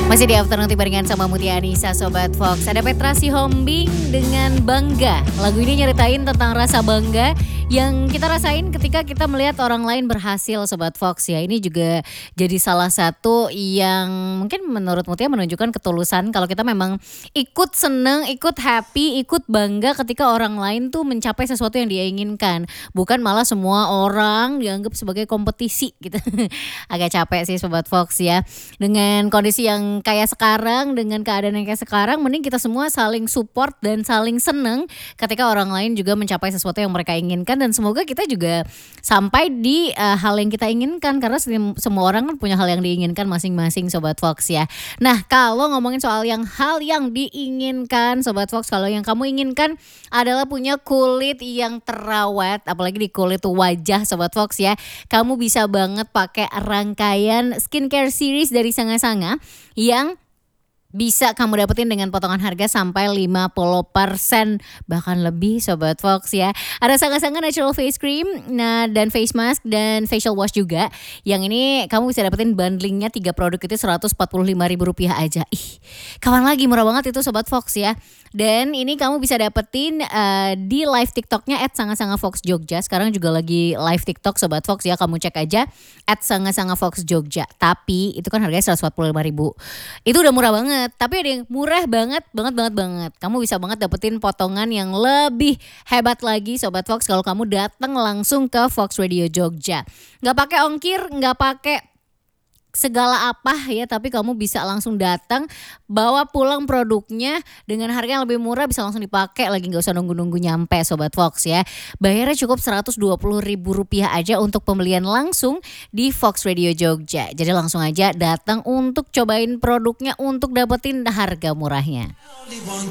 Masih di Afternoon barengan sama Mutia Anissa, Sobat Fox. Ada Petra Sihombing dengan Bangga. Lagu ini nyeritain tentang rasa bangga yang kita rasain ketika kita melihat orang lain berhasil, Sobat Fox ya. Ini juga jadi salah satu yang mungkin menurut Mutia menunjukkan ketulusan kalau kita memang ikut seneng, ikut happy, ikut bangga ketika orang lain tuh mencapai sesuatu yang dia inginkan. Bukan malah semua orang dianggap sebagai kompetisi gitu. Agak capek sih Sobat Fox ya. Dengan kondisi yang kayak sekarang, dengan keadaan yang kayak sekarang, mending kita semua saling support dan saling seneng ketika orang lain juga mencapai sesuatu yang mereka inginkan, dan semoga kita juga sampai di hal yang kita inginkan, karena semua orang kan punya hal yang diinginkan masing-masing Sobat Fox ya. Nah, kalau ngomongin soal hal yang diinginkan Sobat Fox, kalau yang kamu inginkan adalah punya kulit yang terawat, apalagi di kulit wajah Sobat Fox ya, kamu bisa banget pakai rangkaian skincare series dari Sanga-Sanga yang bisa kamu dapetin dengan potongan harga sampai 50% bahkan lebih Sobat Fox ya. Ada Sanga-Sanga Natural Face Cream, nah, dan face mask dan facial wash juga. Yang ini kamu bisa dapetin bundlingnya 3 produk itu Rp145.000 aja. Ih, kapan lagi, murah banget itu Sobat Fox ya. Dan ini kamu bisa dapetin di live TikToknya @sangasangafoxjogja. Sekarang juga lagi live TikTok Sobat Fox ya. Kamu cek aja @sangasangafoxjogja. Tapi itu kan harganya Rp145.000. Itu udah murah banget. Tapi ada yang murah banget. Kamu bisa banget dapetin potongan yang lebih hebat lagi Sobat Fox kalau kamu datang langsung ke Fox Radio Jogja. Gak pakai ongkir, gak pakai segala apa ya, tapi kamu bisa langsung datang, bawa pulang produknya dengan harga yang lebih murah, bisa langsung dipakai lagi, nggak usah nunggu-nunggu nyampe Sobat Fox ya. Bayarnya cukup Rp120.000 aja untuk pembelian langsung di Fox Radio Jogja. Jadi langsung aja datang untuk cobain produknya, untuk dapetin harga murahnya.